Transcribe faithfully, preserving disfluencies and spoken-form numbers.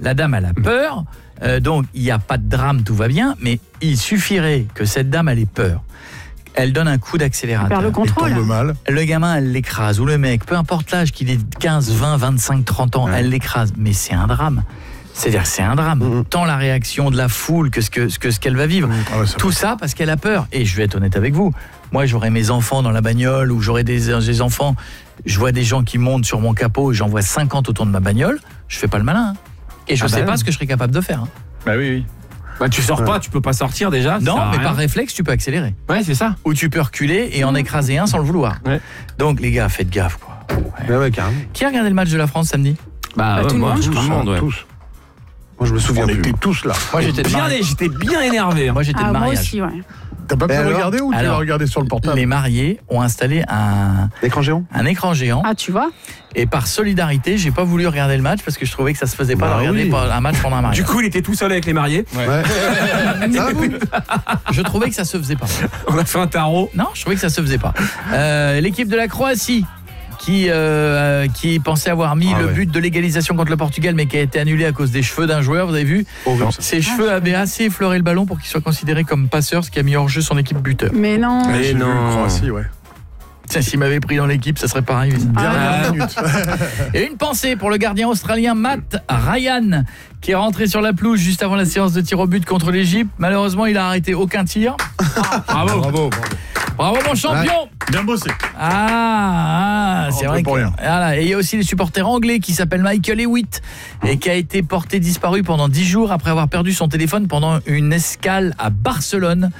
La dame, elle a peur, euh, donc il n'y a pas de drame, tout va bien, mais il suffirait que cette dame, elle ait peur. Elle donne un coup d'accélérateur. Perd le contrôle. Il tombe mal. Le gamin, elle l'écrase, ou le mec, peu importe l'âge, qu'il ait quinze, vingt, vingt-cinq, trente ans, ouais. elle l'écrase. Mais c'est un drame. C'est-à-dire que c'est un drame. Mmh. Tant la réaction de la foule que ce que, ce que, ce qu'elle va vivre. Mmh. Ah ouais, ça Tout va. ça parce qu'elle a peur. Et je vais être honnête avec vous. Moi, j'aurais mes enfants dans la bagnole ou j'aurais des, des enfants. Je vois des gens qui montent sur mon capot et j'en vois cinquante autour de ma bagnole. Je fais pas le malin. Hein. Et je ah sais bah pas oui. ce que je serais capable de faire. Hein. Bah oui, oui. Bah, tu sors ouais. pas, tu peux pas sortir déjà. Non, mais rien. Par réflexe, tu peux accélérer. Ouais, c'est ça. Ou tu peux reculer et en écraser un sans le vouloir. Ouais. Donc, les gars, faites gaffe, quoi. Ouais. Bah ouais, carrément. Qui a regardé le match de la France samedi ? Bah, bah ouais, tout, moi, tout, tout le monde, ouais. tous. Moi, je me souviens. On plus. était tous là. Moi, j'étais bien, j'étais bien énervé. Moi, j'étais ah, de mariage. Moi aussi, ouais. T'as pas pu alors, regarder ou tu l'as regardé sur le portable ? Les mariés ont installé un écran géant. Un écran géant. Ah, tu vois ? Et par solidarité, j'ai pas voulu regarder le match parce que je trouvais que ça se faisait pas bah de regarder oui. un match pendant un mariage. Du coup, il était tout seul avec les mariés. Ouais. ouais. ça, je trouvais que ça se faisait pas. On a fait un tarot. Non, je trouvais que ça se faisait pas. Euh, l'équipe de la Croatie qui euh, qui pensait avoir mis ah le ouais. but de l'égalisation contre le Portugal mais qui a été annulé à cause des cheveux d'un joueur, vous avez vu ? oh, Ses ah, cheveux avaient assez effleuré le ballon pour qu'il soit considéré comme passeur, ce qui a mis hors jeu son équipe buteur. Mais non. Mais J'ai non. Vu Croatie, ouais. Tiens, s'il m'avait pris dans l'équipe, ça serait pas arrivé. Dernière minute. Et une pensée pour le gardien australien Matt Ryan, qui est rentré sur la pelouse juste avant la séance de tir au but contre l'Égypte. Malheureusement, il a arrêté aucun tir. Ah, bravo, bravo, bravo. Bravo mon champion. Ouais, bien bossé. Ah, ah c'est vrai que voilà. Et il y a aussi les supporters anglais qui s'appellent Michael Hewitt et qui a été porté disparu pendant dix jours après avoir perdu son téléphone pendant une escale à Barcelone.